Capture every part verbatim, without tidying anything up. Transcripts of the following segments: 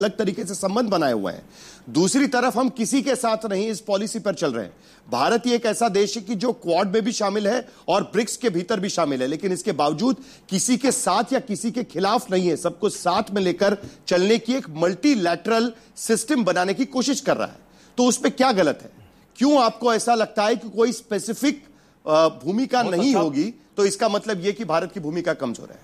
अलग तरीके से संबंध बनाए हुए हैं। दूसरी तरफ हम किसी के साथ नहीं इस पॉलिसी पर चल रहे हैं। भारत ही एक ऐसा देश है कि जो क्वाड में भी शामिल है और ब्रिक्स के भीतर भी शामिल है, लेकिन इसके बावजूद किसी के साथ या किसी के खिलाफ नहीं है, सबको साथ में लेकर चलने की एक मल्टीलैटरल सिस्टम बनाने की कोशिश कर रहा है। तो उस पर क्या गलत है? क्यों आपको ऐसा लगता है कि कोई स्पेसिफिक भूमिका नहीं होगी तो इसका मतलब यह कि भारत की भूमिका कमजोर है?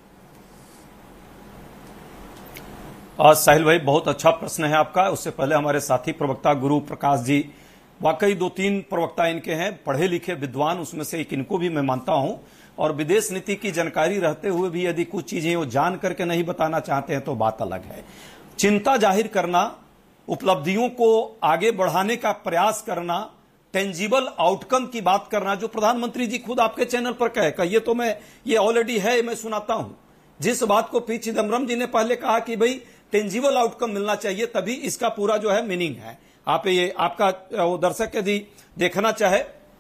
साहिल भाई, बहुत अच्छा प्रश्न है आपका। उससे पहले हमारे साथी प्रवक्ता गुरु प्रकाश जी, वाकई दो तीन प्रवक्ता इनके हैं, पढ़े लिखे विद्वान, उसमें से एक इनको भी मैं मानता हूं। और विदेश नीति की जानकारी रहते हुए भी यदि कुछ चीजें वो जान करके नहीं बताना चाहते हैं तो बात अलग है। चिंता जाहिर करना, उपलब्धियों को आगे बढ़ाने का प्रयास करना, टेंजिबल आउटकम की बात करना, जो प्रधानमंत्री जी खुद आपके चैनल पर कहे कहिए तो मैं ये ऑलरेडी है, मैं सुनाता हूं। जिस बात को पी चिदम्बरम जी ने पहले कहा कि भाई टेंजिबल आउटकम मिलना चाहिए, तभी इसका पूरा जो है मीनिंग है। आप ये आपका वो दर्शक यदि देखना चाहे,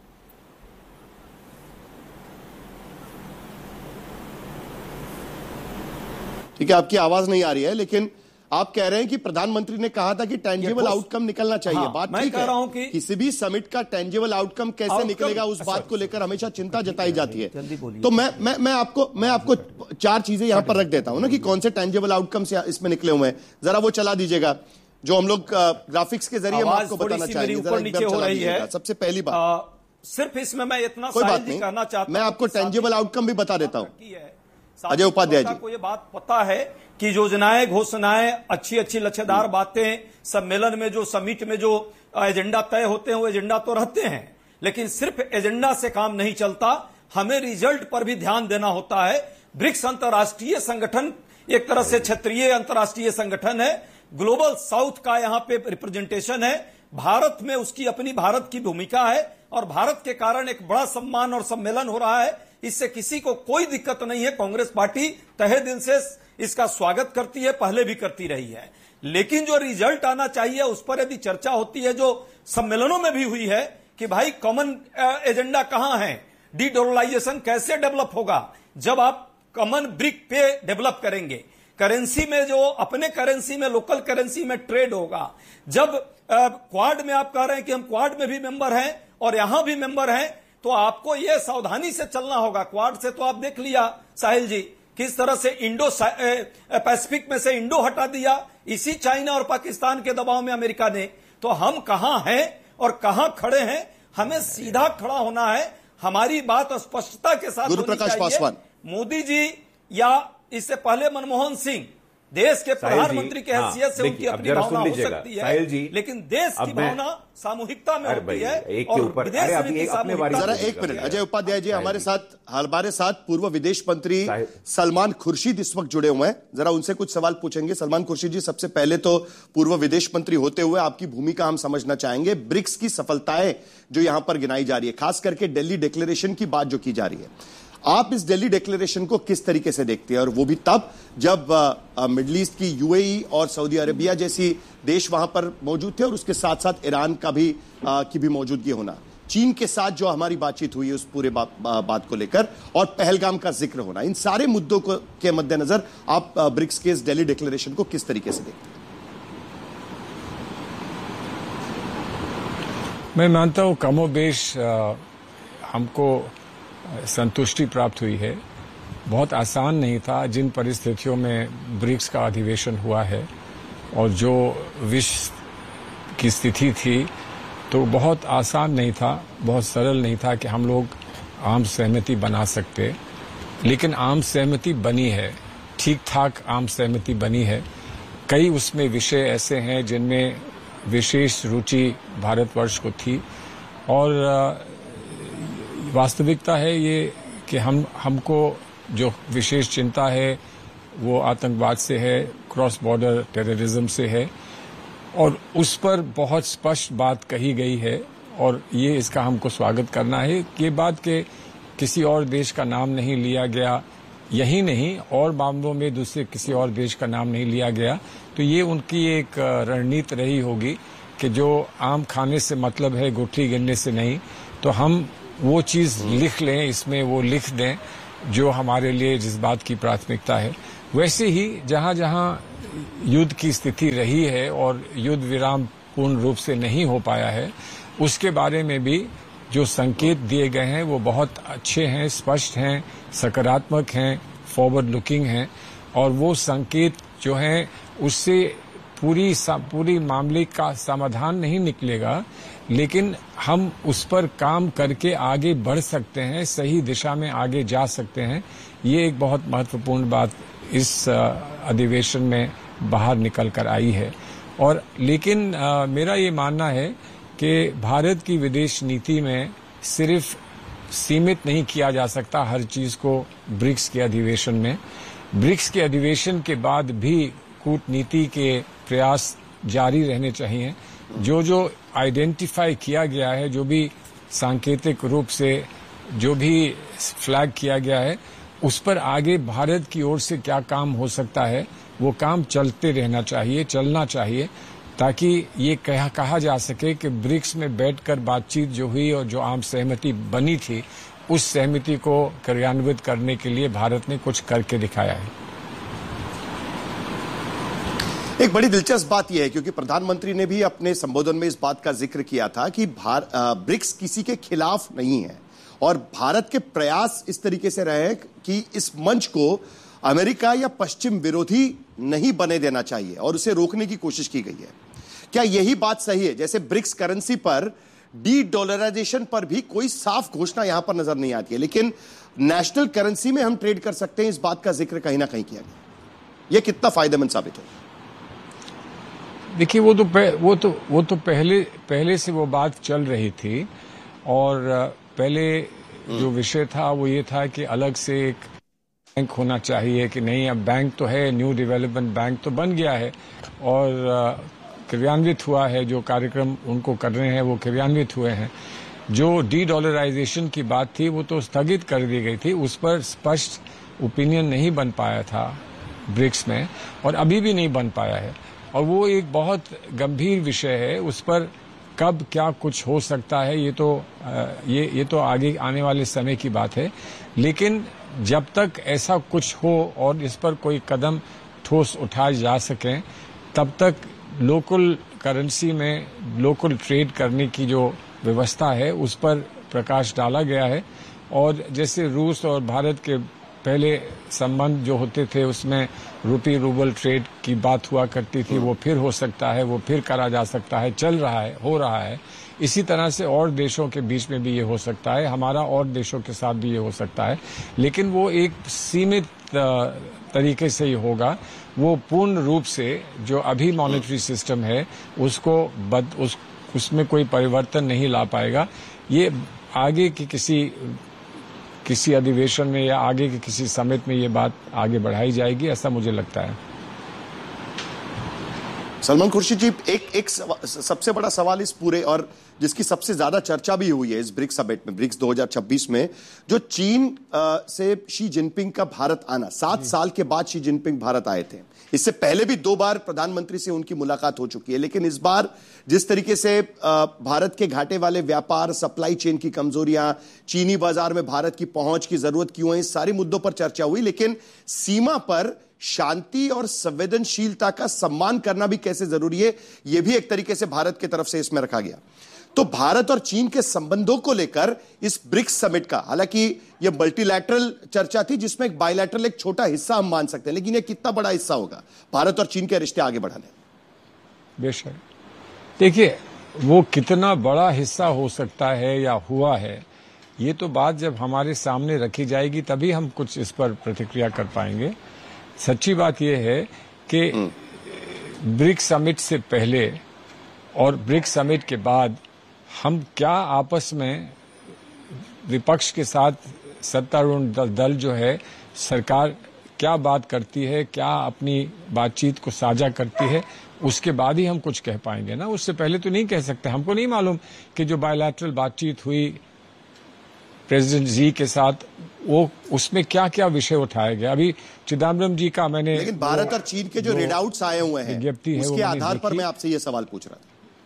ठीक है, आपकी आवाज नहीं आ रही है, लेकिन आप कह रहे हैं कि प्रधानमंत्री ने कहा था कि टेंजिबल आउटकम निकलना चाहिए। हाँ, बात ठीक है कि किसी भी समिट का टेंजिबल आउटकम कैसे आउटकम, निकलेगा उस बात को लेकर हमेशा चिंता जताई जाती है। तो मैं मैं मैं आपको मैं आपको चार चीजें यहां पर रख देता हूं ना कि कौन से टेंजिबल आउटकम्स इसमें निकले हुए हैं। जरा वो चला दीजिएगा जो हम लोग ग्राफिक्स के जरिए आपको बताना चाहेंगे। जरा नीचे हो रही है। सबसे पहली बात, सिर्फ इसमें मैं इतना कोई बात नहीं कहना चाहता हूं, मैं आपको टेंजिबल आउटकम भी बता देता हूं। अजय उपाध्याय जी को ये बात पता है कि योजनाएं, घोषणाएं, अच्छी अच्छी लच्छेदार बातें, सम्मेलन में जो समिट में जो एजेंडा तय होते हैं वो एजेंडा तो रहते हैं, लेकिन सिर्फ एजेंडा से काम नहीं चलता, हमें रिजल्ट पर भी ध्यान देना होता है। ब्रिक्स अंतर्राष्ट्रीय संगठन एक तरह से क्षेत्रीय अंतर्राष्ट्रीय संगठन है, ग्लोबल साउथ का यहां पे रिप्रेजेंटेशन है। भारत में उसकी अपनी भारत की भूमिका है और भारत के कारण एक बड़ा सम्मान और सम्मेलन हो रहा है। इससे किसी को कोई दिक्कत नहीं है। कांग्रेस पार्टी तहे दिल से इसका स्वागत करती है, पहले भी करती रही है, लेकिन जो रिजल्ट आना चाहिए उस पर यदि चर्चा होती है, जो सम्मेलनों में भी हुई है कि भाई कॉमन एजेंडा कहां है, डी डॉलराइजेशन कैसे डेवलप होगा, जब आप कॉमन ब्रिक पे डेवलप करेंगे, करेंसी में जो अपने करेंसी में लोकल करेंसी में ट्रेड होगा, जब क्वाड में आप कह रहे हैं कि हम क्वाड में भी मेंबर हैं और यहां भी मेंबर हैं, तो आपको यह सावधानी से चलना होगा। क्वाड से तो आप देख लिया साहिल जी किस तरह से इंडो पैसिफिक में से इंडो हटा दिया, इसी चाइना और पाकिस्तान के दबाव में अमेरिका ने। तो हम कहां हैं और कहां खड़े हैं, हमें सीधा खड़ा होना है। हमारी बात स्पष्टता के साथ होनी चाहिए। मोदी जी या इससे पहले मनमोहन सिंह देश के प्रधानमंत्री के हैसियत से उनकी अपनी भावना हो सकती है, लेकिन देश की भावना सामूहिकता में होती है और विदेश नीति की सामूहिकता। जरा एक मिनट, अजय उपाध्याय जी हमारे साथ हमारे साथ पूर्व विदेश मंत्री सलमान खुर्शीद इस वक्त जुड़े हुए हैं, जरा उनसे कुछ सवाल पूछेंगे। सलमान खुर्शीद जी, सबसे पहले तो पूर्व विदेश मंत्री होते हुए आपकी भूमिका हम समझना चाहेंगे। ब्रिक्स की सफलताएं जो यहां पर गिनाई जा रही है, खास करके दिल्ली डिक्लेरेशन की बात जो की जा रही है, आप इस दिल्ली डिक्लेरेशन को किस तरीके से देखते हैं? और वो भी तब जब मिडिल ईस्ट की यूएई और सऊदी अरेबिया जैसी देश वहां पर मौजूद थे और उसके साथ साथ ईरान का भी आ, की भी मौजूदगी होना, चीन के साथ जो हमारी बातचीत हुई है उस पूरे बा, बा, बात को लेकर, और पहलगाम का जिक्र होना, इन सारे मुद्दों को के मद्देनजर आप आ, ब्रिक्स के इस दिल्ली डिक्लेरेशन को किस तरीके से देखते हैं? मैं मानता हूं कमोबेश हमको संतुष्टि प्राप्त हुई है। बहुत आसान नहीं था जिन परिस्थितियों में ब्रिक्स का अधिवेशन हुआ है और जो विश्व की स्थिति थी, तो बहुत आसान नहीं था, बहुत सरल नहीं था कि हम लोग आम सहमति बना सकते, लेकिन आम सहमति बनी है, ठीक ठाक आम सहमति बनी है। कई उसमें विषय ऐसे हैं जिनमें विशेष रुचि भारतवर्ष को थी और वास्तविकता है ये कि हम हमको जो विशेष चिंता है वो आतंकवाद से है, क्रॉस बॉर्डर टेररिज्म से है, और उस पर बहुत स्पष्ट बात कही गई है और ये इसका हमको स्वागत करना है। ये बात के किसी और देश का नाम नहीं लिया गया, यही नहीं और मामलों में दूसरे किसी और देश का नाम नहीं लिया गया, तो ये उनकी एक रणनीति रही होगी कि जो आम खाने से मतलब है, गुठली गिनने से नहीं, तो हम वो चीज लिख लें, इसमें वो लिख दें जो हमारे लिए जिस बात की प्राथमिकता है। वैसे ही जहां जहां युद्ध की स्थिति रही है और युद्ध विराम पूर्ण रूप से नहीं हो पाया है, उसके बारे में भी जो संकेत दिए गए हैं वो बहुत अच्छे हैं, स्पष्ट हैं, सकारात्मक हैं, फॉरवर्ड लुकिंग हैं। और वो संकेत जो हैं उससे पूरी पूरी मामले का समाधान नहीं निकलेगा, लेकिन हम उस पर काम करके आगे बढ़ सकते हैं, सही दिशा में आगे जा सकते हैं। ये एक बहुत महत्वपूर्ण बात इस अधिवेशन में बाहर निकल कर आई है। और लेकिन आ, मेरा ये मानना है कि भारत की विदेश नीति में सिर्फ सीमित नहीं किया जा सकता हर चीज को ब्रिक्स के अधिवेशन में। ब्रिक्स के अधिवेशन के बाद भी कूटनीति के प्रयास जारी रहने चाहिए। जो जो आइडेंटिफाई किया गया है, जो भी सांकेतिक रूप से जो भी फ्लैग किया गया है, उस पर आगे भारत की ओर से क्या काम हो सकता है वो काम चलते रहना चाहिए, चलना चाहिए, ताकि ये कहा, कहा जा सके कि ब्रिक्स में बैठकर बातचीत जो हुई और जो आम सहमति बनी थी, उस सहमति को कार्यान्वित करने के लिए भारत ने कुछ करके दिखाया है। एक बड़ी दिलचस्प बात यह है, क्योंकि प्रधानमंत्री ने भी अपने संबोधन में इस बात का जिक्र किया था कि भार, ब्रिक्स किसी के खिलाफ नहीं है और भारत के प्रयास इस तरीके से रहे हैं कि इस मंच को अमेरिका या पश्चिम विरोधी नहीं बने देना चाहिए और उसे रोकने की कोशिश की गई है। क्या यही बात सही है? जैसे ब्रिक्स करेंसी पर डी डॉलराइजेशन पर भी कोई साफ घोषणा यहां पर नजर नहीं आती है, लेकिन नेशनल करेंसी में हम ट्रेड कर सकते हैं, इस बात का जिक्र कहीं ना कहीं किया गया। यह कितना फायदेमंद साबित हो? देखिए, वो तो वो तो वो तो पहले पहले से वो बात चल रही थी और पहले जो विषय था वो ये था कि अलग से एक बैंक होना चाहिए कि नहीं। अब बैंक तो है, न्यू डेवलपमेंट बैंक तो बन गया है और क्रियान्वित हुआ है, जो कार्यक्रम उनको कर रहे हैं वो क्रियान्वित हुए हैं। जो डी डॉलराइजेशन की बात थी वो तो स्थगित कर दी गई थी, उस पर स्पष्ट ओपिनियन नहीं बन पाया था ब्रिक्स में और अभी भी नहीं बन पाया है। और वो एक बहुत गंभीर विषय है, उस पर कब क्या कुछ हो सकता है ये तो ये ये तो आगे आने वाले समय की बात है। लेकिन जब तक ऐसा कुछ हो और इस पर कोई कदम ठोस उठाए जा सकें, तब तक लोकल करेंसी में लोकल ट्रेड करने की जो व्यवस्था है उस पर प्रकाश डाला गया है। और जैसे रूस और भारत के पहले संबंध जो होते थे उसमें रूपी रूबल ट्रेड की बात हुआ करती थी, वो फिर हो सकता है, वो फिर करा जा सकता है, चल रहा है, हो रहा है। इसी तरह से और देशों के बीच में भी ये हो सकता है, हमारा और देशों के साथ भी ये हो सकता है, लेकिन वो एक सीमित तरीके से ही होगा। वो पूर्ण रूप से जो अभी मॉनेटरी सिस्टम है उसको बद उस उसमें कोई परिवर्तन नहीं ला पाएगा। ये आगे की किसी किसी अधिवेशन में या आगे के किसी समिट में ये बात आगे बढ़ाई जाएगी, ऐसा मुझे लगता है। सलमान खुर्शीद जी, एक एक सबसे बड़ा सवाल इस पूरे और जिसकी सबसे ज्यादा चर्चा भी हुई है इस ब्रिक्स समिट में, ब्रिक्स दो हज़ार छब्बीस में, जो चीन आ, से शी जिनपिंग का भारत आना, सात साल के बाद शी जिनपिंग भारत आए थे। इससे पहले भी दो बार प्रधानमंत्री से उनकी मुलाकात हो चुकी है, लेकिन इस बार जिस तरीके से आ, भारत के घाटे वाले व्यापार, सप्लाई चेन की कमजोरियां, चीनी बाजार में भारत की पहुंच की जरूरत क्यों है, इस सारी मुद्दों पर चर्चा हुई। लेकिन सीमा पर शांति और संवेदनशीलता का सम्मान करना भी कैसे जरूरी है, यह भी एक तरीके से भारत की तरफ से इसमें रखा गया। तो भारत और चीन के संबंधों को लेकर इस ब्रिक्स समिट का, हालांकि यह मल्टीलैटरल चर्चा थी जिसमें एक बायलैटरल एक छोटा हिस्सा हम मान सकते हैं, लेकिन यह कितना बड़ा हिस्सा होगा भारत और चीन के रिश्ते आगे बढ़ाने? बेशक, देखिए, वो कितना बड़ा हिस्सा हो सकता है या हुआ है, ये तो बात जब हमारे सामने रखी जाएगी तभी हम कुछ इस पर प्रतिक्रिया कर पाएंगे। सच्ची बात यह है कि ब्रिक्स समिट से पहले और ब्रिक्स समिट के बाद हम क्या आपस में विपक्ष के साथ सत्तारूढ़ दल, दल जो है सरकार क्या बात करती है, क्या अपनी बातचीत को साझा करती है, उसके बाद ही हम कुछ कह पाएंगे ना। उससे पहले तो नहीं कह सकते। हमको नहीं मालूम कि जो बायलैटरल बातचीत हुई प्रेसिडेंट जी के साथ, वो उसमें क्या क्या विषय उठाया गया। अभी चिदम्बरम जी का मैंने, लेकिन भारत और चीन के जो रीड आउट्स आए हुए हैं उसके आधार पर मैं आपसे ये सवाल पूछ रहा था।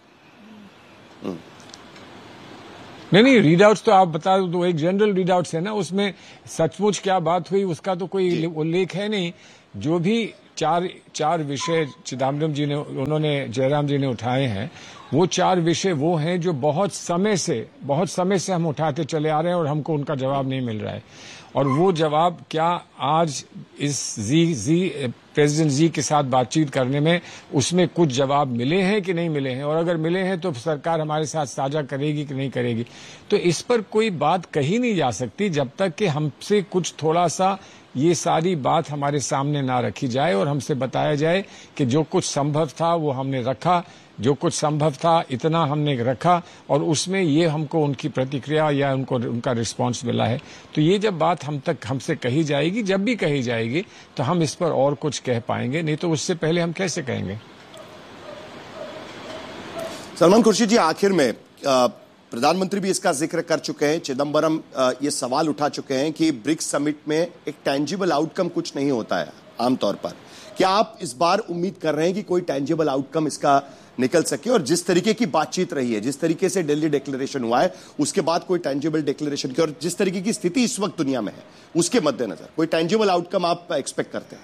नहीं नहीं, रीड आउट्स तो आप बता दो, तो एक जनरल रीड आउट्स है ना, उसमें सचमुच क्या बात हुई उसका तो कोई उल्लेख है नहीं। जो भी चार चार विषय चिदम्बरम जी ने, उन्होंने, जयराम जी ने उठाए हैं, वो चार विषय वो हैं जो बहुत समय से बहुत समय से हम उठाते चले आ रहे हैं और हमको उनका जवाब नहीं मिल रहा है। और वो जवाब क्या आज इस जी जी प्रेसिडेंट जी के साथ बातचीत करने में उसमें कुछ जवाब मिले हैं कि नहीं मिले हैं, और अगर मिले हैं तो सरकार हमारे साथ साझा करेगी कि नहीं करेगी। तो इस पर कोई बात कही नहीं जा सकती जब तक कि हमसे कुछ थोड़ा सा ये सारी बात हमारे सामने ना रखी जाए और हमसे बताया जाए कि जो कुछ संभव था वो हमने रखा, जो कुछ संभव था इतना हमने रखा, और उसमें ये हमको उनकी प्रतिक्रिया या उनको उनका रिस्पांस मिला है। तो ये जब बात हम तक हमसे कही जाएगी, जब भी कही जाएगी, तो हम इस पर और कुछ कह पाएंगे, नहीं तो उससे पहले हम कैसे कहेंगे। सलमान खुर्शीद जी, आखिर में आ, प्रधानमंत्री भी इसका जिक्र कर चुके हैं, चिदम्बरम ये सवाल उठा चुके हैं कि ब्रिक्स समिट में एक टेंजिबल आउटकम कुछ नहीं होता है आमतौर पर। क्या आप इस बार उम्मीद कर रहे हैं कि कोई टेंजिबल आउटकम इसका निकल सके, और जिस तरीके की बातचीत रही है, जिस तरीके से दिल्ली डिक्लेरेशन हुआ है, उसके बाद कोई टेंजिबल डिक्लेरेशन की, और जिस तरीके की स्थिति इस वक्त दुनिया में है, उसके मद्देनजर कोई टेंजिबल आउटकम आप एक्सपेक्ट करते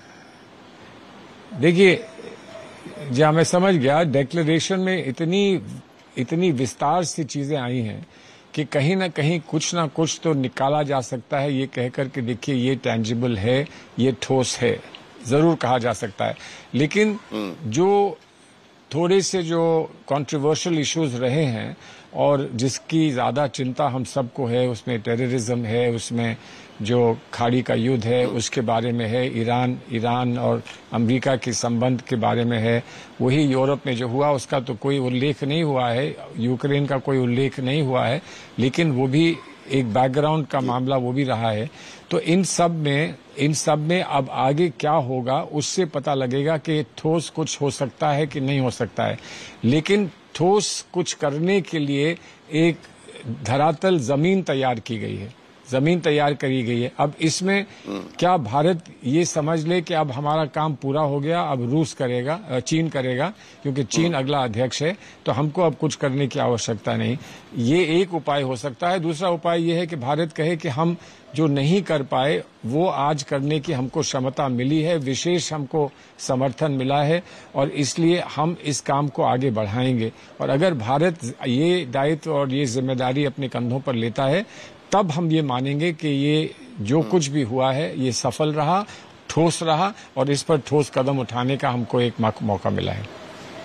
हैं? देखिए, जहां मैं समझ गया, डिक्लेरेशन में इतनी इतनी विस्तार से चीजें आई हैं कि कहीं ना कहीं कुछ ना कुछ तो निकाला जा सकता है ये कहकर के देखिए ये टेंजिबल है, ये ठोस है, जरूर कहा जा सकता है। लेकिन जो थोड़े से जो कंट्रोवर्शियल इश्यूज रहे हैं और जिसकी ज्यादा चिंता हम सबको है, उसमें टेररिज्म है, उसमें जो खाड़ी का युद्ध है उसके बारे में है, ईरान ईरान और अमेरिका के संबंध के बारे में है, वही यूरोप में जो हुआ उसका तो कोई उल्लेख नहीं हुआ है, यूक्रेन का कोई उल्लेख नहीं हुआ है, लेकिन वो भी एक बैकग्राउंड का मामला वो भी रहा है। तो इन सब में इन सब में अब आगे क्या होगा उससे पता लगेगा कि ठोस कुछ हो सकता है कि नहीं हो सकता है। लेकिन ठोस कुछ करने के लिए एक धरातल जमीन तैयार की गई है, जमीन तैयार करी गई है। अब इसमें क्या भारत ये समझ ले कि अब हमारा काम पूरा हो गया, अब रूस करेगा, चीन करेगा, क्योंकि चीन अगला अध्यक्ष है, तो हमको अब कुछ करने की आवश्यकता नहीं। ये एक उपाय हो सकता है। दूसरा उपाय ये है कि भारत कहे कि हम जो नहीं कर पाए वो आज करने की हमको क्षमता मिली है, विशेष हमको समर्थन मिला है, और इसलिए हम इस काम को आगे बढ़ाएंगे। और अगर भारत ये दायित्व और ये जिम्मेदारी अपने कंधों पर लेता है, तब हम ये मानेंगे कि ये जो कुछ भी हुआ है ये सफल रहा, ठोस रहा, और इस पर ठोस कदम उठाने का हमको एक मौका मिला है।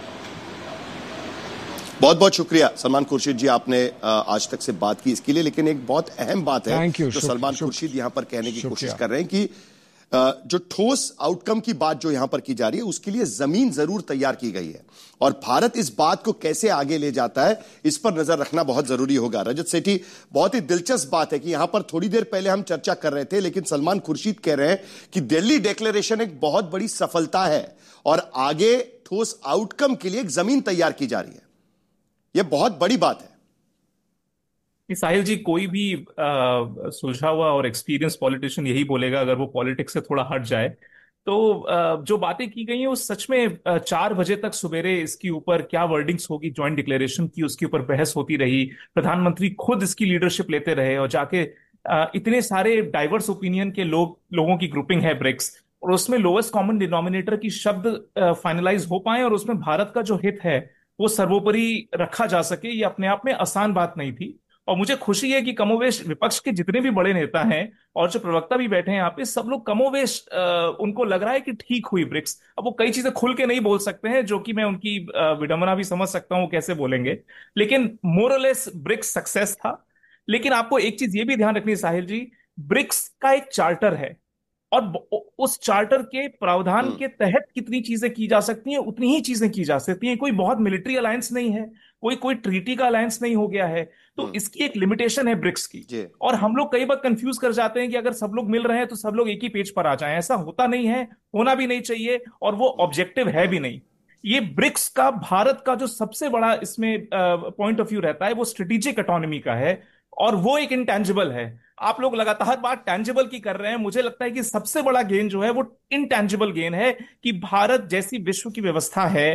बहुत बहुत शुक्रिया सलमान खुर्शीद जी, आपने आज तक से बात की इसके लिए। लेकिन एक बहुत अहम बात है जो सलमान खुर्शीद यहां पर कहने की कोशिश कर रहे हैं कि जो ठोस आउटकम की बात जो यहां पर की जा रही है उसके लिए जमीन जरूर तैयार की गई है, और भारत इस बात को कैसे आगे ले जाता है इस पर नजर रखना बहुत जरूरी होगा। रजत सेठी, बहुत ही दिलचस्प बात है कि यहां पर थोड़ी देर पहले हम चर्चा कर रहे थे, लेकिन सलमान खुर्शीद कह रहे हैं कि दिल्ली डिक्लेरेशन एक बहुत बड़ी सफलता है और आगे ठोस आउटकम के लिए एक जमीन तैयार की जा रही है। यह बहुत बड़ी बात है। साहिल जी, कोई भी सुलझा हुआ और एक्सपीरियंस पॉलिटिशियन यही बोलेगा, अगर वो पॉलिटिक्स से थोड़ा हट जाए तो आ, जो बातें की गई हैं वो सच में आ, चार बजे तक सुबेरे इसके ऊपर क्या वर्डिंग्स होगी ज्वाइंट डिक्लेरेशन की, उसके ऊपर बहस होती रही। प्रधानमंत्री खुद इसकी लीडरशिप लेते रहे और जाके आ, इतने सारे डाइवर्स ओपिनियन के लोग लोगों की ग्रुपिंग है ब्रिक्स, और उसमें लोएस्ट कॉमन डिनोमिनेटर की शब्द फाइनलाइज हो पाए और उसमें भारत का जो हित है वो सर्वोपरि रखा जा सके, ये अपने आप में आसान बात नहीं थी। और मुझे खुशी है कि कमोवेश विपक्ष के जितने भी बड़े नेता हैं और जो प्रवक्ता भी बैठे हैं यहाँ पे, सब लोग कमोवेश उनको लग रहा है कि ठीक हुई ब्रिक्स। अब वो कई चीजें खुल के नहीं बोल सकते हैं, जो कि मैं उनकी विडंबना भी समझ सकता हूँ कैसे बोलेंगे, लेकिन मोरलेस ब्रिक्स सक्सेस था। लेकिन आपको एक चीज ये भी ध्यान रखनी है साहिल जी, ब्रिक्स का एक चार्टर है और उस चार्टर के प्रावधान के तहत कितनी चीजें की जा सकती हैं उतनी ही चीजें की जा सकती हैं। कोई बहुत मिलिट्री अलायंस नहीं है, कोई कोई ट्रीटी का अलायंस नहीं हो गया है, तो इसकी एक लिमिटेशन है ब्रिक्स की। और हम लोग कई बार कंफ्यूज कर जाते हैं कि अगर सब लोग मिल रहे हैं तो सब लोग एक ही पेज पर आ जाएं। ऐसा होता नहीं है, होना भी नहीं चाहिए, और वो ऑब्जेक्टिव है भी नहीं। ये ब्रिक्स का भारत का जो सबसे बड़ा इसमें पॉइंट ऑफ व्यू रहता है वो स्ट्रेटेजिक ऑटोनॉमी का है, और वो एक इंटेंजिबल है। आप लोग लगातार बात टेंजिबल की कर रहे हैं, मुझे लगता है कि सबसे बड़ा गेन जो है वो इनटेंजिबल गेन है कि भारत जैसी विश्व की व्यवस्था है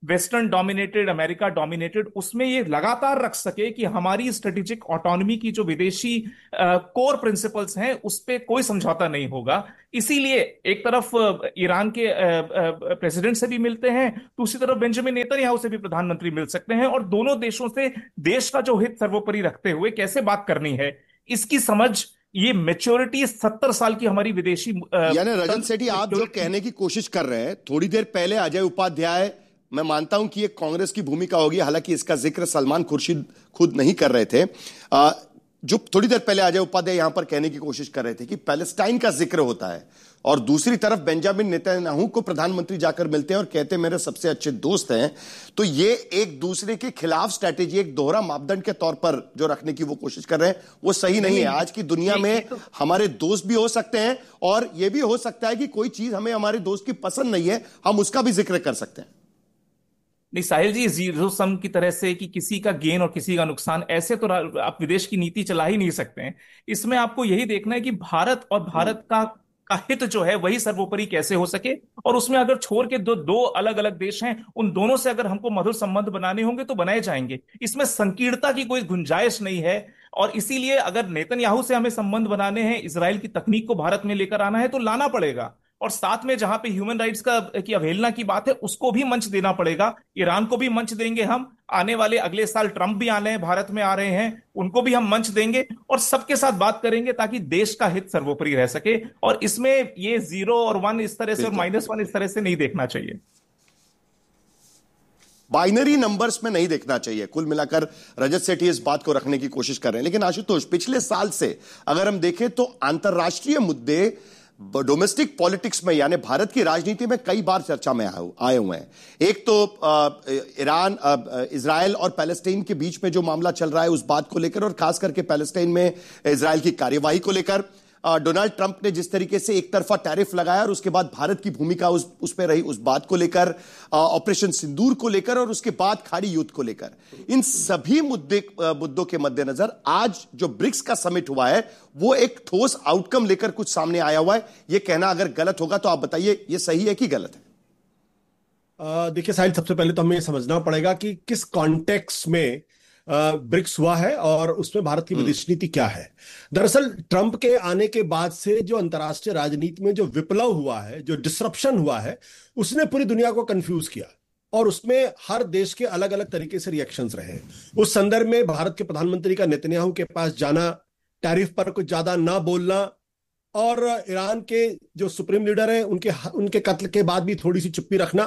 वेस्टर्न डोमिनेटेड, अमेरिका डोमिनेटेड, उसमें ये लगातार रख सके कि हमारी स्ट्रेटेजिक ऑटोनॉमी की जो विदेशी कोर प्रिंसिपल्स हैं उस पे कोई समझौता नहीं होगा। इसीलिए एक तरफ अ, ईरान के प्रेसिडेंट से भी मिलते हैं, दूसरी तरफ बेंजामिन नेतन्याहू से भी प्रधानमंत्री मिल सकते हैं, और दोनों देशों से देश का जो हित सर्वोपरि रखते हुए कैसे बात करनी है, इसकी समझ, ये मेच्योरिटी सत्तर साल की हमारी विदेशी अ, यानी रजत सेठी, आप जो कहने की कोशिश कर रहे हैं, थोड़ी देर पहले अजय उपाध्याय, मैं मानता हूं कि ये कांग्रेस की भूमिका होगी, हालांकि इसका जिक्र सलमान खुर्शीद खुद नहीं कर रहे थे, आ, जो थोड़ी देर पहले अजय उपाध्याय यहां पर कहने की कोशिश कर रहे थे कि पैलेस्टाइन का जिक्र होता है, और दूसरी तरफ बेंजामिन नेतन्याहू को प्रधानमंत्री जाकर मिलते हैं और कहते हैं मेरे सबसे अच्छे दोस्त हैं, तो ये एक दूसरे के खिलाफ स्ट्रैटेजी, एक दोहरा मापदंड के तौर पर जो रखने की वो कोशिश कर रहे हैं, वो सही नहीं है। आज की दुनिया में हमारे दोस्त भी हो सकते हैं, और ये भी हो सकता है कि कोई चीज हमें हमारे दोस्त की पसंद नहीं है, हम उसका भी जिक्र कर सकते हैं। नहीं साहिल जी, जीरो सम की तरह से कि किसी का गेन और किसी का नुकसान, ऐसे तो आप विदेश की नीति चला ही नहीं सकते हैं। इसमें आपको यही देखना है कि भारत और भारत का का हित जो है वही सर्वोपरि कैसे हो सके, और उसमें अगर छोड़ के दो दो अलग अलग देश हैं, उन दोनों से अगर हमको मधुर संबंध बनाने होंगे तो बनाए जाएंगे। इसमें संकीर्णता की कोई गुंजाइश नहीं है, और इसीलिए अगर नेतन्याहू से हमें संबंध बनाने हैं, इजराइल की तकनीक को भारत में लेकर आना है तो लाना पड़ेगा, और साथ में जहां पे ह्यूमन राइट्स का की अवहेलना की बात है उसको भी मंच देना पड़ेगा। ईरान को भी मंच देंगे हम, आने वाले अगले साल ट्रंप भी आने हैं, भारत में आ रहे हैं, उनको भी हम मंच देंगे, और सबके साथ बात करेंगे ताकि देश का हित सर्वोपरि रह सके। और इसमें ये जीरो और वन इस तरह से और माइनस वन इस तरह से नहीं देखना चाहिए, बाइनरी नंबर्स में नहीं देखना चाहिए। कुल मिलाकर रजत सेठी इस बात को रखने की कोशिश कर रहे हैं। लेकिन आशुतोष, पिछले साल से अगर हम देखें तो अंतर्राष्ट्रीय मुद्दे डोमेस्टिक पॉलिटिक्स में, यानी भारत की राजनीति में कई बार चर्चा में आए हुए हैं। एक तो ईरान, इजराइल और पैलेस्टाइन के बीच में जो मामला चल रहा है उस बात को लेकर, और खास करके पैलेस्टाइन में इजराइल की कार्यवाही को लेकर। डोनाल्ड ट्रंप ने जिस तरीके से एक तरफा टैरिफ लगाया और उसके बाद भारत की भूमिका उस उस पर रही, उस बात को लेकर, ऑपरेशन सिंदूर को लेकर, और उसके बाद खाड़ी युद्ध को लेकर, इन सभी मुद्दे मुद्दों के मद्देनजर आज जो ब्रिक्स का समिट हुआ है वो एक ठोस आउटकम लेकर कुछ सामने आया हुआ है। यह कहना अगर गलत होगा तो आप बताइए, यह सही है कि गलत है? देखिए साहिल, सबसे पहले तो हमें समझना पड़ेगा कि किस कॉन्टेक्स्ट में ब्रिक्स हुआ है और उसमें भारत की विदेश नीति क्या है। दरअसल ट्रंप के आने के बाद से जो अंतर्राष्ट्रीय राजनीति में जो विप्लव हुआ है, जो डिसरप्शन हुआ है, उसने पूरी दुनिया को कंफ्यूज किया, और उसमें हर देश के अलग अलग तरीके से रिएक्शंस रहे। उस संदर्भ में भारत के प्रधानमंत्री का नेतन्याहू के पास जाना, टैरिफ पर कुछ ज्यादा ना बोलना, और ईरान के जो सुप्रीम लीडर हैं उनके उनके कत्ल के बाद भी थोड़ी सी चुप्पी रखना,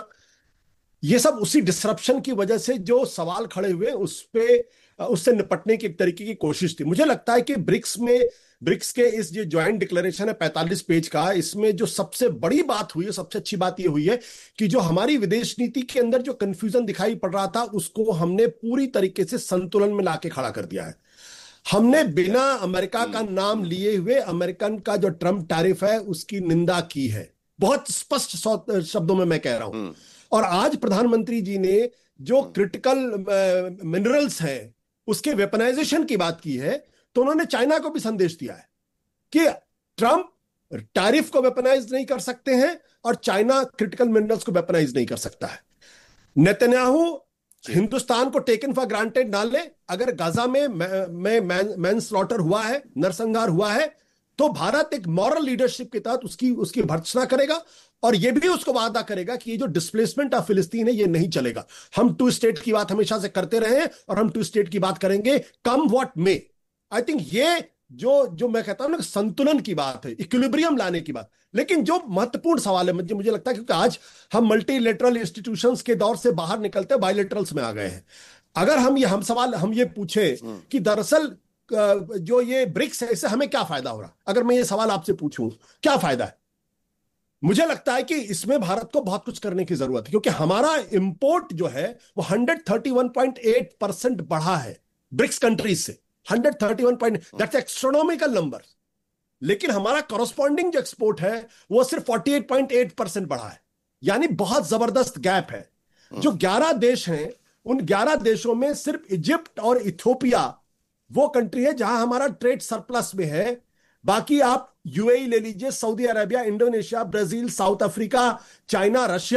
ये सब उसी डिसरप्शन की वजह से जो सवाल खड़े हुए उस पे उससे निपटने की एक तरीके की कोशिश थी। मुझे लगता है कि ब्रिक्स में ब्रिक्स के इस जो ज्वाइंट डिक्लेरेशन है पैंतालीस पेज का, इसमें जो सबसे बड़ी बात हुई है, सबसे अच्छी बात यह हुई है कि जो हमारी विदेश नीति के अंदर जो कंफ्यूजन दिखाई पड़ रहा था उसको हमने पूरी तरीके से संतुलन में लाके खड़ा कर दिया है। हमने बिना अमेरिका का नाम लिए हुए अमेरिकन का जो ट्रंप टैरिफ है उसकी निंदा की है, बहुत स्पष्ट शब्दों में मैं कह रहा हूं। और आज प्रधानमंत्री जी ने जो क्रिटिकल मिनरल्स हैं उसके वेपनाइजेशन की बात की है, तो उन्होंने चाइना को भी संदेश दिया है कि ट्रंप टैरिफ को वेपनाइज नहीं कर सकते हैं और चाइना क्रिटिकल मिनरल्स को वेपनाइज नहीं कर सकता है। नेतन्याहू हिंदुस्तान को टेकन फॉर ग्रांटेड ना ले। अगर गाजा में में मैन स्लॉटर हुआ है, नरसंहार हुआ है, तो भारत एक मॉरल लीडरशिप के तहत उसकी उसकी भर्त्सना करेगा, और यह भी उसको वादा करेगा कि ये जो डिस्प्लेसमेंट ऑफ फिलिस्तीन है ये नहीं चलेगा। हम टू स्टेट की बात हमेशा से करते रहे हैं और हम टू स्टेट की बात करेंगे कम व्हाट मे। आई थिंक ये जो जो मैं कहता हूं ना, संतुलन की बात है, इक्विलिब्रियम लाने की बात। लेकिन जो महत्वपूर्ण सवाल है, मुझे मुझे लगता है क्योंकि आज हम मल्टीलेटरल इंस्टीट्यूशंस के दौर से बाहर निकलते बायलेटरल्स में आ गए हैं। अगर हम ये हम सवाल हम ये पूछे कि दरअसल जो ये ब्रिक्स है इससे हमें क्या फायदा हो रहा, अगर मैं ये सवाल आपसे पूछूं क्या फायदा है, मुझे लगता है कि इसमें भारत को बहुत कुछ करने की जरूरत है, क्योंकि हमारा इंपोर्ट जो है वो एक सौ इकतीस पॉइंट आठ परसेंट बढ़ा है ब्रिक्स कंट्रीज से। एक सौ इकतीस पॉइंट दैट्स एस्ट्रोनॉमिकल नंबर। लेकिन हमारा कॉरस्पॉन्डिंग जो एक्सपोर्ट है वो सिर्फ अड़तालीस पॉइंट आठ परसेंट बढ़ा है, यानी बहुत जबरदस्त गैप है। जो ग्यारह देश हैं उन ग्यारह देशों में सिर्फ इजिप्ट और इथियोपिया वो कंट्री है जहां हमारा ट्रेड सरप्लस में है। बाकी आप यूएई ले लीजिए, Saudi Arabia, Indonesia, Brazil, south Africa, China, Russia,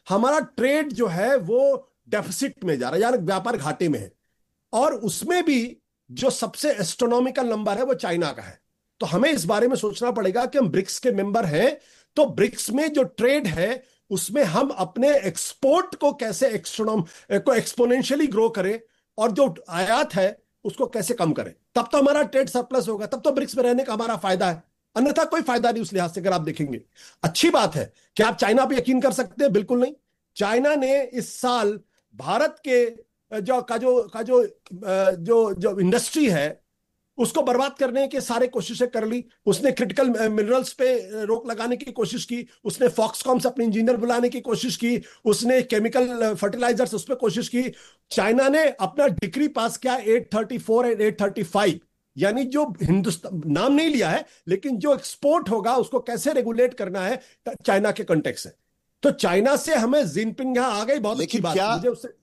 हमारा ट्रेड जो है वो डेफिसिट में जा रहा है, यानी व्यापार घाटे में है। और उसमें भी जो सबसे एस्ट्रोनॉमिकल नंबर है वो चाइना का है। तो हमें इस बारे में सोचना पड़ेगा कि हम ब्रिक्स के मेंबर हैं, तो ब्रिक्स में जो ट्रेड है उसमें हम अपने एक्सपोर्ट को कैसे एक्सट्रोनॉम को एक्सपोनेंशियली ग्रो करें और जो आयात है उसको कैसे कम करें, तब तो हमारा ट्रेड सरप्लस होगा, तब तो ब्रिक्स में रहने का हमारा फायदा है। अन्यथा कोई फायदा नहीं उस लिहाज से। अगर आप देखेंगे, अच्छी बात है कि आप चाइना पे यकीन कर सकते हैं, बिल्कुल नहीं। चाइना ने इस साल भारत के जो का जो का जो जो जो इंडस्ट्री है उसको बर्बाद करने के सारे कोशिशें कर ली। उसने क्रिटिकल मिनरल्स पे रोक लगाने की कोशिश की, उसने फॉक्सकॉम से अपने इंजीनियर बुलाने की कोशिश की, उसने केमिकल फर्टिलाइजर्स उस पर कोशिश की। चाइना ने अपना डिक्री पास किया आठ सौ चौंतीस एंड आठ सौ पैंतीस, यानी जो हिंदुस्तान नाम नहीं लिया है लेकिन जो एक्सपोर्ट होगा उसको कैसे रेगुलेट करना है चाइना के कॉन्टेक्स्ट से। तो चाइना से हमें जिनपिंग यहां आ गई, बहुत अच्छी बात है। मुझे उससे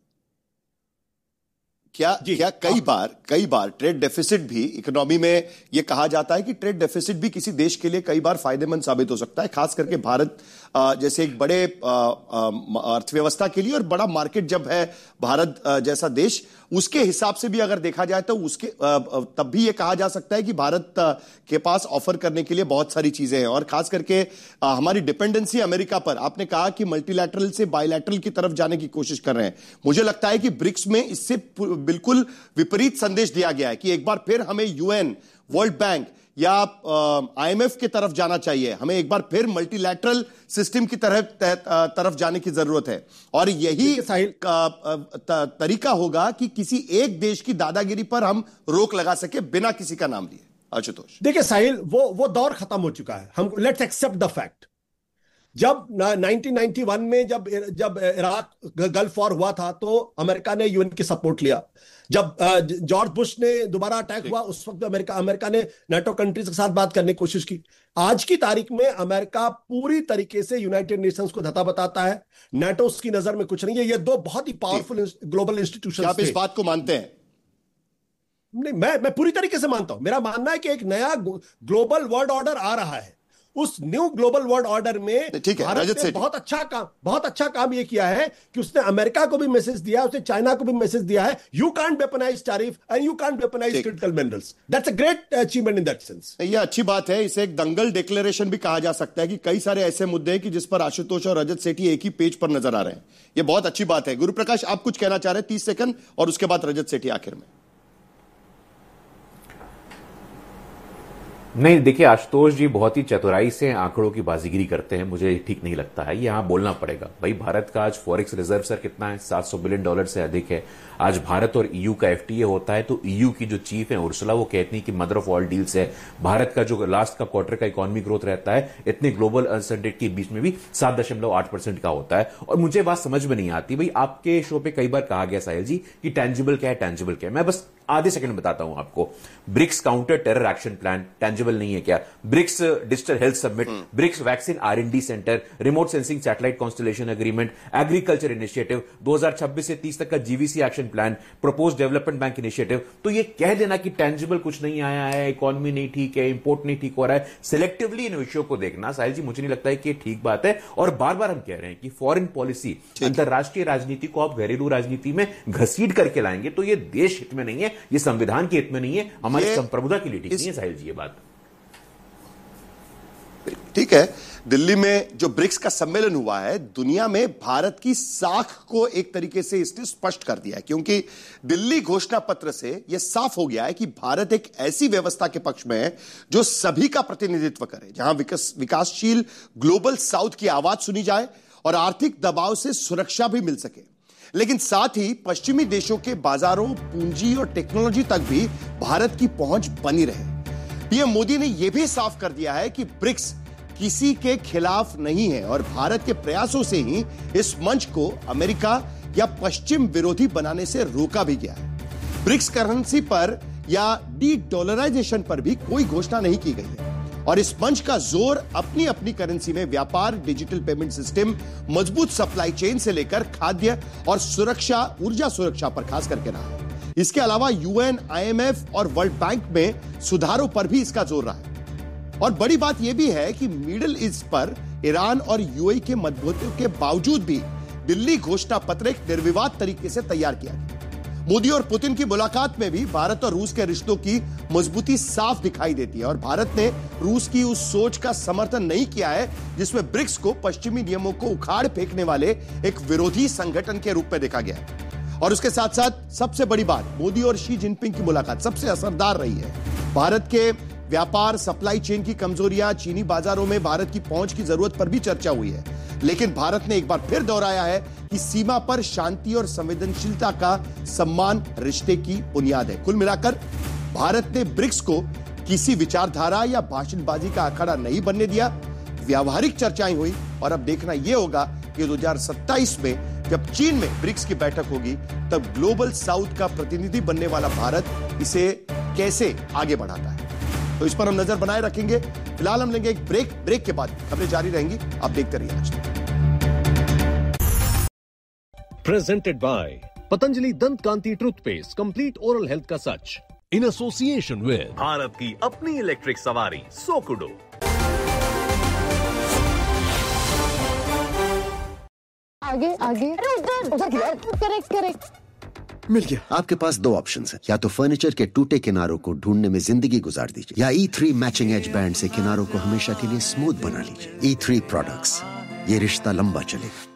क्या क्या कई बार कई बार ट्रेड डेफिसिट भी इकोनॉमी में यह कहा जाता है कि ट्रेड डेफिसिट भी किसी देश के लिए कई बार फायदेमंद साबित हो सकता है, खास करके भारत जैसे एक बड़े अर्थव्यवस्था के लिए, और बड़ा मार्केट जब है भारत जैसा देश, उसके हिसाब से भी अगर देखा जाए तो उसके तब भी यह कहा जा सकता है कि भारत के पास ऑफर करने के लिए बहुत सारी चीजें हैं। और खास करके हमारी डिपेंडेंसी अमेरिका पर, आपने कहा कि मल्टीलैटरल से बायलैटरल की तरफ जाने की कोशिश कर रहे हैं। मुझे लगता है कि ब्रिक्स में इससे बिल्कुल विपरीत संदेश दिया गया है कि एक बार फिर हमें यूएन, वर्ल्ड बैंक या आईएमएफ की तरफ जाना चाहिए, हमें एक बार फिर मल्टीलैटरल सिस्टम की तरफ तरफ जाने की जरूरत है। और यही तरीका होगा कि किसी एक देश की दादागिरी पर हम रोक लगा सके बिना किसी का नाम लिए। आशुतोष, देखिए साहिल, वो वो दौर खत्म हो चुका है। हम लेट्स एक्सेप्ट द फैक्ट, जब नाइनटीन नाइंटी वन में जब जब इराक गल्फ वॉर हुआ था तो अमेरिका ने यूएन की सपोर्ट लिया। जब जॉर्ज बुश ने दोबारा अटैक हुआ उस वक्त अमेरिका अमेरिका ने नाटो कंट्रीज के साथ बात करने की कोशिश की। आज की तारीख में अमेरिका पूरी तरीके से यूनाइटेड नेशंस को धता बताता है, नाटो उसकी नजर में कुछ नहीं है। ये दो बहुत ही पावरफुल ग्लोबल इंस्टीट्यूशन। आप इस बात को मानते हैं? नहीं, मैं मैं पूरी तरीके से मानता हूं। मेरा मानना है कि एक नया ग्लोबल वर्ल्ड ऑर्डर आ रहा है। उस न्यू ग्लोबल वर्ल्ड ऑर्डर में भारत ने बहुत अच्छा काम बहुत अच्छा काम यह किया है कि उसने अमेरिका को भी मैसेज दिया, उसने चाइना को भी मैसेज दिया है, you can't weaponise tariff and you can't weaponise critical minerals. That's a great achievement in that sense. यह अच्छी बात है। इसे एक दंगल डिक्लेरेशन भी कहा जा सकता है कि कई सारे ऐसे मुद्दे हैं कि जिस पर आशुतोष और रजत सेठी एक ही पेज पर नजर आ रहे हैं। यह बहुत अच्छी बात है। गुरु प्रकाश, आप कुछ कहना चाह रहे हैं? तीस सेकंड, और उसके बाद रजत सेठी आखिर में। नहीं, देखिए आशुतोष जी बहुत ही चतुराई से आंकड़ों की बाजीगिरी करते हैं, मुझे ठीक नहीं लगता है। यहां बोलना पड़ेगा भाई, भारत का आज फॉरेक्स रिजर्व सर कितना है? सात सौ बिलियन डॉलर से अधिक है। आज भारत और ईयू का एफटीए होता है तो ईयू की जो चीफ है उर्सुला, वो कहती है कि मदर ऑफ ऑल डील्स है। भारत का जो लास्ट का क्वार्टर का इकोनॉमी ग्रोथ रहता है इतने ग्लोबल अनसर्टेनिटी के बीच में भी सात दशमलव आठ परसेंट का होता है। और मुझे बात समझ में नहीं आती भाई, आपके शो पे कई बार कहा गया साहिल जी कि टेंजिबल क्या है, टेंजिबल क्या है। मैं बस आधे सेकंड बताता हूं आपको। BRICS counter terror action plan tangible नहीं है क्या? BRICS digital health summit, BRICS vaccine are and D centre, remote sensing satellite constellation agreement, agriculture initiative, दो हज़ार छब्बीस से तीस तक का GVC action plan, propose development bank initiative. तो ये कह देना कि टेंजिबल कुछ नहीं आया है, इकोनॉमी नहीं ठीक है, इंपोर्ट नहीं ठीक हो रहा है, सिलेक्टिवली इन विषयों को देखना साहिल जी मुझे नहीं लगता है कि ठीक बात है। और बार बार हम कह रहे हैं कि फॉरेन पॉलिसी, अंतरराष्ट्रीय राजनीति को आप घरेलू राजनीति में घसीट करके लाएंगे तो ये देश हित में नहीं है, ये संविधान के हित में नहीं है, हमारी संप्रभुता के लिए ठीक नहीं है साहिल जी ये बात। ठीक है, दिल्ली में जो ब्रिक्स का सम्मेलन हुआ है, दुनिया में भारत की साख को एक तरीके से इसने स्पष्ट कर दिया है, क्योंकि दिल्ली घोषणा पत्र से यह साफ हो गया है कि भारत एक ऐसी व्यवस्था के पक्ष में है जो सभी का प्रतिनिधित्व करे, जहां विकास विकासशील ग्लोबल साउथ की आवाज सुनी जाए और आर्थिक दबाव से सुरक्षा भी मिल सके, लेकिन साथ ही पश्चिमी देशों के बाजारों, पूंजी और टेक्नोलॉजी तक भी भारत की पहुंच बनी रहे। पीएम मोदी ने यह भी साफ कर दिया है कि ब्रिक्स किसी के खिलाफ नहीं है और भारत के प्रयासों से ही इस मंच को अमेरिका या पश्चिम विरोधी बनाने से रोका भी गया है। ब्रिक्स करेंसी पर या डी डॉलराइजेशन पर भी कोई घोषणा नहीं की गई है और इस मंच का जोर अपनी अपनी करेंसी में व्यापार, डिजिटल पेमेंट सिस्टम, मजबूत सप्लाई चेन से लेकर खाद्य और सुरक्षा, ऊर्जा सुरक्षा पर खास करके रहा है। इसके अलावा यूएन, आईएमएफ और वर्ल्ड बैंक में सुधारों पर भी इसका जोर रहा है। और बड़ी बात यह भी है कि मिडिल ईस्ट पर ईरान और यूएई के मतभेदों के बावजूद भी दिल्ली घोषणा पत्र एक निर्विवाद तरीके से तैयार किया गया। मोदी और पुतिन की मुलाकात में भी भारत और रूस के रिश्तों की मजबूती साफ दिखाई देती है और भारत ने रूस की उस सोच का समर्थन नहीं किया है जिसमें ब्रिक्स को पश्चिमी नियमों को उखाड़ फेंकने वाले एक विरोधी संगठन के रूप में देखा गया है। और उसके साथ साथ सबसे बड़ी बात, मोदी और शी जिनपिंग की मुलाकात सबसे असरदार रही है। भारत के व्यापार, सप्लाई चेन की कमजोरियां, चीनी बाजारों में भारत की पहुंच की जरूरत पर भी चर्चा हुई है, लेकिन भारत ने एक बार फिर दोहराया है कि सीमा पर शांति और संवेदनशीलता का सम्मान रिश्ते की बुनियाद है। कुल मिलाकर भारत ने ब्रिक्स को किसी विचारधारा या भाषणबाजी का अखाड़ा नहीं बनने दिया। व्यावहारिक चर्चाएं हुई और अब देखना यह होगा कि दो हज़ार सत्ताईस में जब चीन में ब्रिक्स की बैठक होगी तब ग्लोबल साउथ का प्रतिनिधि बनने वाला भारत इसे कैसे आगे बढ़ाता है। तो इस पर हम नजर बनाए रखेंगे। फिलहाल हम लेंगे एक ब्रेक। ब्रेक के बाद खबरें जारी रहेंगी, आप देखते रहिए आज तक। Presented by Patanjali Dant Kanti Toothpaste, Complete Oral Health का सच, in association with भारत की अपनी इलेक्ट्रिक सवारी सोकुडो। आगे आगे उधर उधर करेक्ट करेक्ट मिल गया। आपके पास दो ऑप्शंस हैं, या तो फर्नीचर के टूटे किनारों को ढूंढने में जिंदगी गुजार दीजिए या ई थ्री मैचिंग एज बैंड से किनारों को हमेशा के लिए स्मूथ बना लीजिए। ई थ्री प्रोडक्ट्स, ये रिश्ता लंबा चलेगा।